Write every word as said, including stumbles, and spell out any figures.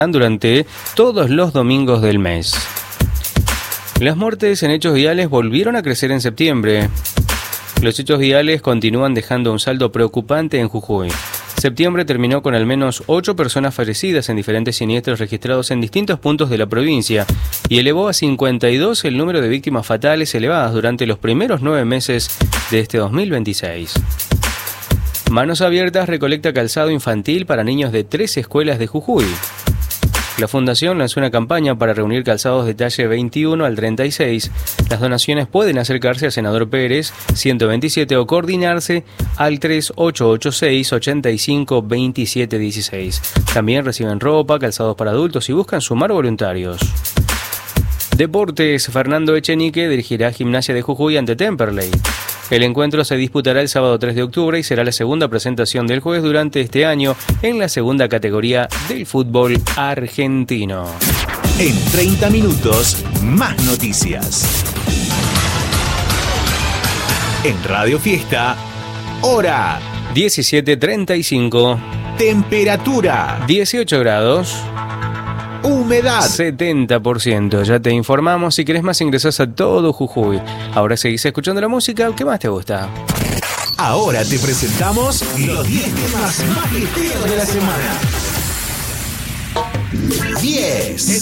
durante todos los domingos del mes. Las muertes en hechos viales volvieron a crecer en septiembre. Los hechos viales continúan dejando un saldo preocupante en Jujuy. Septiembre terminó con al menos ocho personas fallecidas en diferentes siniestros registrados en distintos puntos de la provincia y elevó a cincuenta y dos el número de víctimas fatales elevadas durante los primeros nueve meses de este dos mil veintiséis. Manos Abiertas recolecta calzado infantil para niños de tres escuelas de Jujuy. La Fundación lanzó una campaña para reunir calzados de talle veintiuno al treinta y seis. Las donaciones pueden acercarse a Senador Pérez ciento veintisiete o coordinarse al tres ocho ocho seis, ocho cinco, dos siete uno seis. También reciben ropa, calzados para adultos y buscan sumar voluntarios. Deportes, Fernando Echenique dirigirá Gimnasia de Jujuy ante Temperley. El encuentro se disputará el sábado tres de octubre y será la segunda presentación del juez durante este año en la segunda categoría del fútbol argentino. En treinta minutos, más noticias. En Radio Fiesta, hora diecisiete treinta y cinco. Temperatura dieciocho grados. Humedad setenta por ciento. Ya te informamos. Si querés más, ingresás a todo Jujuy. Ahora seguís escuchando la música. ¿Qué más te gusta? Ahora te presentamos los diez temas más ligeros de la semana. diez.